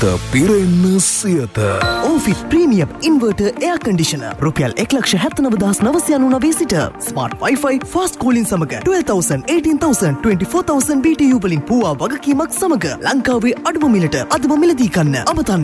හිත පිරෙන්න Siyatha. ඕෆිට් premium inverter එයා conditioner රුපියල් 1,79,990 සිට ස්මාර්ට් වයිෆයි ෆාස්ට් කූලින් සමග 12,000 18,000 24,000 BTU වලින් පුවා වගකීමක් සමග ලංකාවේ අඩුම මිලට අදම මිලදී ගන්න. අමතන්න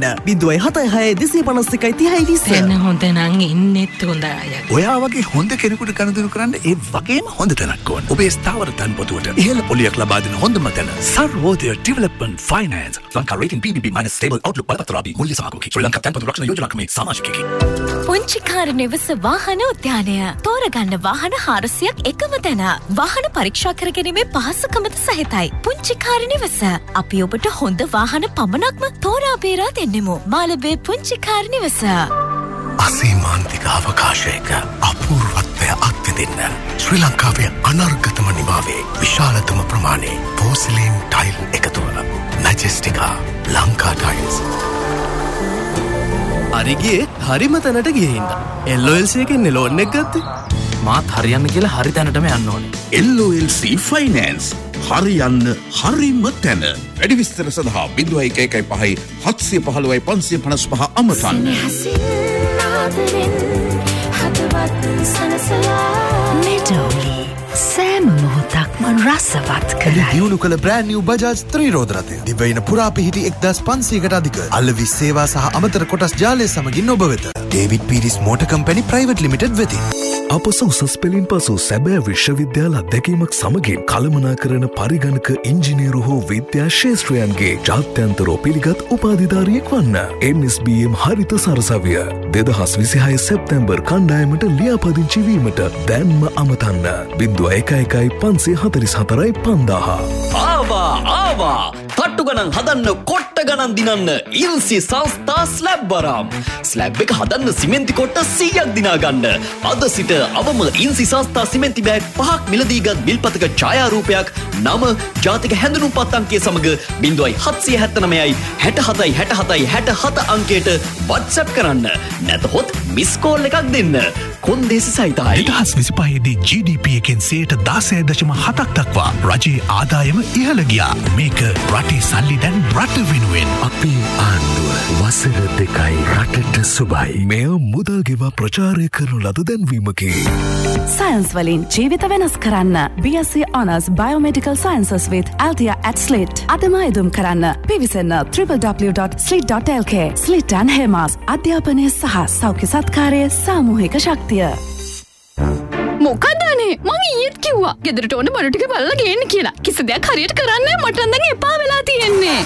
0.76 එන්න හොඳ නම් ඉන්නෙත් හොඳ අය. ඔයා වගේ හොඳ කෙනෙකුට කනදිනු කරන්න ඒ වගේම හොඳ තැනක් ඕන. ඔබේ ස්ථාවර තන්පතුවට ඉහළ පොලියක් ලබා දෙන හොඳම තැන Sarvodaya development finance. Lanka rating BBB - stable Outlook බලපත්‍රාදී මුල්‍ය සමාගමකි. ශ්‍රී ලංකා තන්පතු රක්ෂණ යෝජනා ක්‍රමේ සමාජිකයෙකි. පුංචිකාර නිවස වාහන උද්‍යානය. තෝරගන්න වාහන 400ක් එකම තැන. වාහන පරීක්ෂා කර ගැනීමේ පහසුකමද සහිතයි. පුංචිකාර නිවස. අපි ඔබට හොඳ වාහන පමණක්ම තෝරා බේරා දෙන්නෙමු. මාළඹේ පුංචිකාර නිවස. අසීමාන්තික අවකාශයක අපූර්වත්වය අත්විඳින්න ශ්‍රී ලංකාවේ අනර්ගතම නිමාවේ විශාලතම ප්‍රමාණයේ පෝසිලීන් ටයිල් එකතුව මැජෙස්ටිකා ලංකා ටයිල්ස්. අරිගේ හරිම තැනට ගියහින්ද LOLC එකෙන් ලෝන් එක ගත්තේ. මාත් හරියන්න කියලා හරි තැනටම යන්න ඕනේ. LOLC ෆයිනෑන්ස් හරියන්න හරිම තැන. වැඩි විස්තර සඳහා 0115 715 555 අමතන්න. මෙඩෝලි සෑම මොහොතක්ම රසවත් කරයි. දියුණු කළ බ්‍රෑන්ඩ් නිව් බජාජ් ත්‍රිරෝද රථය. දිවයින පුරා පිහිටි 1500කට අධික අලෙවි සේවා සහ අමතර කොටස් ජාලය සමගින් ඔබ වෙත. David Peiris motor company private limited වෙතින්. අප සුසස් පෙළින් පසු සැබෑ විශ්වවිද්‍යාල අත්දැකීමක් සමගින් කළමනාකරන පරිගණක ඉංජිනේරු හෝ විද්‍යා ශේෂ්ත්‍රයන්ගේ ජාත්‍යන්තරෝ පිළිගත් උපාධිධාරියෙක් වන්න. MSBM හරිත සරසවිය 2026 සැප්තැම්බර් කණ්ඩායමට ලියාපදිංචි වීමට දැන්ම අමතන්න 0115445000. ආවා තට්ටු ගණන් හදන්න කොට්ට ගණන් දිනන්න ඉල්සි සංස්ථා ස්ලැබ් බරම්. ස්ලැබ් එක හදන්න සිමෙන්ති කොට්ට 100ක් දිනා ගන්න. අද සිට අවම ඉන්සි සංස්ථා සිමෙන්ති බෑග් 5ක් මිලදීගත් බිල්පතක ඡායාරූපයක් නම ජාතික හැඳුනුම්පත් අංකය සමග 0779 67 67 67 අංකයට WhatsApp කරන්න. නැතහොත් මිස් කෝල් එකක් දෙන්න. කොන්දේසි සහිතයි. 2025 දී GDP එකෙන් 16.7% දක්වා රජයේ ආදායම ඉහළ ගියා. මේක රටේ සල්ලි දැන් රට වෙනුවෙන්. අපේ ආණ්ඩුව වසර 2යි රටට සුබයි. මෙය මුදල් ගෙවා ප්‍රචාරය කරන ලද දැන්වීමකි. සයන්ස් වලින් ජීවිත වෙනස් කරන්න. BSc Honours Biomedical Sciences with Althea at SLIT. අදම ඉදුම් කරන්න. පිවිසන්න www.slit.lk. SLIT and HEMAS අධ්‍යාපනය සහ සෞඛ්‍ය සත්කාරයේ සාමූහික ශක්තිය. මොකදනේ මං ඊයේත් කිව්වා ගෙදරට ඕන බඩු ටික බලලා ගේන්න කියලා. කිසි දෙයක් හරියට කරන්නේ නැහැ. මට නම් දැන් එපා වෙලා තියෙන්නේ.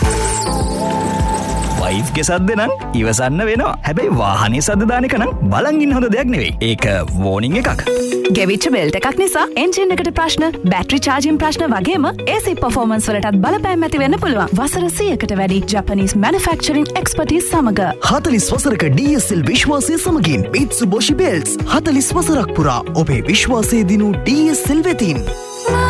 වයිෆ් ගේ සද්ද නම් ඉවසන්න වෙනවා. හැබැයි වාහනේ සද්ද දාන එක නම් බලන් ඉන්න හොඳ දෙයක් නෙවෙයි. ඒක වෝනින් එකක්. ගෙවිච්ච බෙල්ට් එකක් නිසා එන්ජින් එකට ප්‍රශ්න, බැටරි චාර්ජින් ප්‍රශ්න වගේම AC performance වලටත් බලපෑම් ඇති වෙන්න පුළුවන්. වසර 100කට වැඩි ජපනීස් manufacturing expertise සමග 40 වසරක DSL විශ්වාසය සමගින් Mitsubishi Belts 40 වසරක් පුරා ඔබේ විශ්වාසය දිනු DSL වෙතින්.